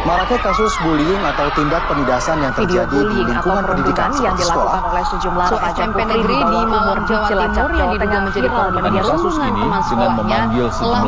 Maraknya kasus bullying atau tindak penindasan yang terjadi di lingkungan pendidikan yang dilakukan oleh sejumlah remaja putri di bawah umur di Cilacap, Jawa Tengah, viral di media sosial. Kasus ini dengan memanggil sejumlah